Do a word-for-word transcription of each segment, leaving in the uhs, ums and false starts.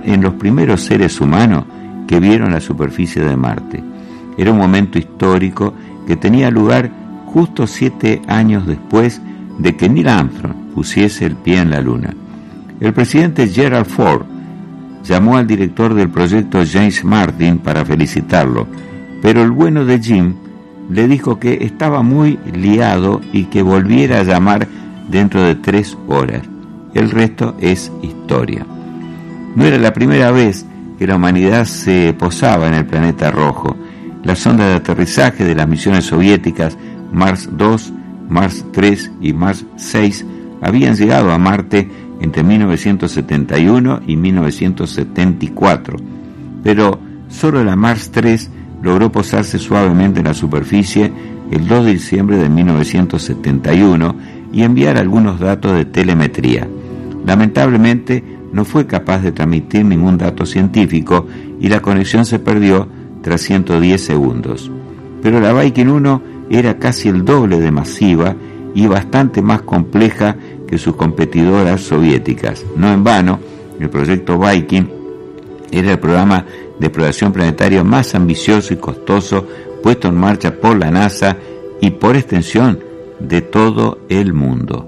en los primeros seres humanos que vieron la superficie de Marte. Era un momento histórico que tenía lugar justo siete años después de que Neil Armstrong pusiese el pie en la Luna. El presidente Gerald Ford llamó al director del proyecto, James Martin, para felicitarlo, pero el bueno de Jim le dijo que estaba muy liado y que volviera a llamar dentro de tres horas. El resto es historia. No era la primera vez que la humanidad se posaba en el planeta rojo. Las sondas de aterrizaje de las misiones soviéticas Mars dos, Mars tres y Mars seis habían llegado a Marte entre mil novecientos setenta y uno y mil novecientos setenta y cuatro, pero solo la Mars tres logró posarse suavemente en la superficie el dos de diciembre de mil novecientos setenta y uno y enviar algunos datos de telemetría. Lamentablemente no fue capaz de transmitir ningún dato científico y la conexión se perdió tras ciento diez segundos. Pero la Viking uno era casi el doble de masiva y bastante más compleja que sus competidoras soviéticas. No en vano, el proyecto Viking era el programa de exploración planetaria más ambicioso y costoso puesto en marcha por la NASA y por extensión de todo el mundo.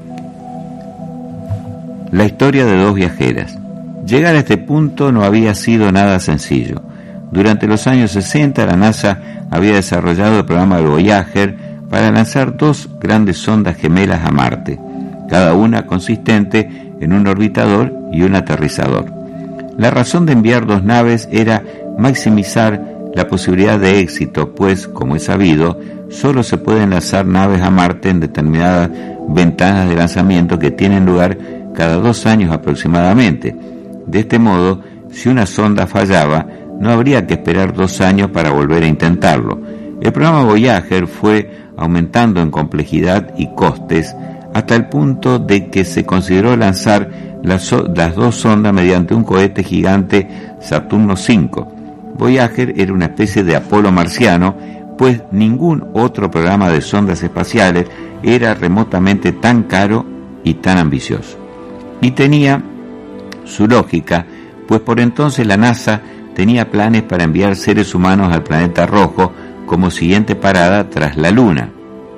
La historia de dos viajeras. Llegar a este punto no había sido nada sencillo. Durante los años sesenta la NASA había desarrollado el programa Voyager para lanzar dos grandes sondas gemelas a Marte, cada una consistente en un orbitador y un aterrizador. La razón de enviar dos naves era maximizar la posibilidad de éxito, pues, como es sabido, solo se pueden lanzar naves a Marte en determinadas ventanas de lanzamiento que tienen lugar cada dos años aproximadamente. De este modo, si una sonda fallaba, no habría que esperar dos años para volver a intentarlo. El programa Voyager fue aumentando en complejidad y costes hasta el punto de que se consideró lanzar las, las dos sondas mediante un cohete gigante Saturno cinco. Voyager era una especie de Apolo marciano, pues ningún otro programa de sondas espaciales era remotamente tan caro y tan ambicioso. Y tenía su lógica, pues por entonces la NASA tenía planes para enviar seres humanos al planeta rojo como siguiente parada tras la Luna.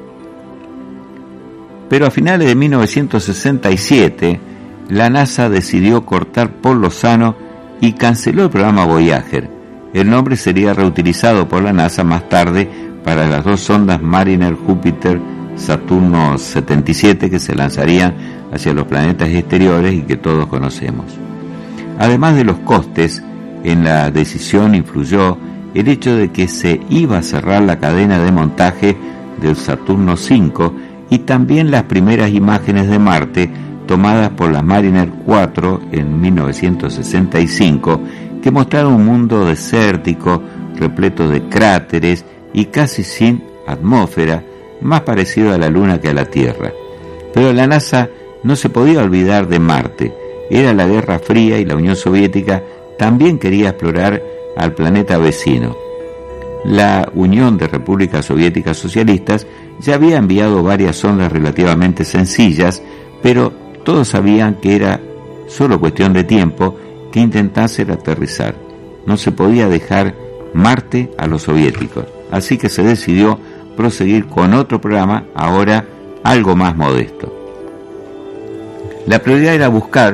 Pero a finales de mil novecientos sesenta y siete, la NASA decidió cortar por lo sano y canceló el programa Voyager. El nombre sería reutilizado por la NASA más tarde para las dos sondas Mariner Júpiter Saturno setenta y siete que se lanzarían hacia los planetas exteriores y que todos conocemos. Además de los costes, en la decisión influyó el hecho de que se iba a cerrar la cadena de montaje del Saturno cinco y también las primeras imágenes de Marte tomadas por la Mariner cuatro en mil novecientos sesenta y cinco, que mostraron un mundo desértico, repleto de cráteres y casi sin atmósfera, más parecido a la Luna que a la Tierra. Pero la NASA no se podía olvidar de Marte. Era la Guerra Fría y la Unión Soviética también quería explorar al planeta vecino. La Unión de Repúblicas Soviéticas Socialistas ya había enviado varias sondas relativamente sencillas, pero todos sabían que era solo cuestión de tiempo que intentasen aterrizar. No se podía dejar Marte a los soviéticos, así que se decidió proseguir con otro programa, ahora algo más modesto. La prioridad era buscar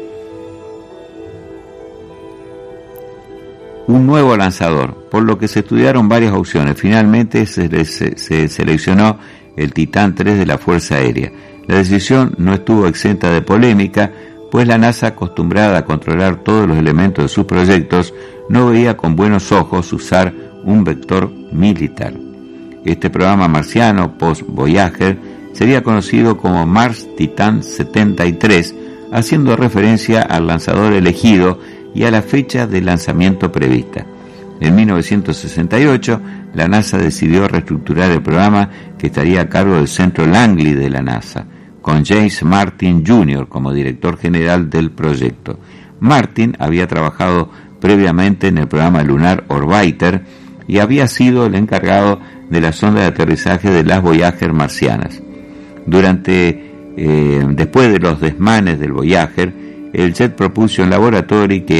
un nuevo lanzador, por lo que se estudiaron varias opciones. Finalmente se, se, se seleccionó el Titán tres de la Fuerza Aérea. La decisión no estuvo exenta de polémica, pues la NASA, acostumbrada a controlar todos los elementos de sus proyectos, no veía con buenos ojos usar un vector militar. Este programa marciano post-Voyager sería conocido como Mars Titan setenta y tres, haciendo referencia al lanzador elegido y a la fecha de lanzamiento prevista. En mil novecientos sesenta y ocho, la NASA decidió reestructurar el programa, que estaría a cargo del Centro Langley de la NASA, con James Martin junior como director general del proyecto. Martin había trabajado previamente en el programa lunar Orbiter y había sido el encargado de la sonda de aterrizaje de las Voyager marcianas. Durante, eh, después de los desmanes del Voyager, el Jet Propulsion Laboratory, que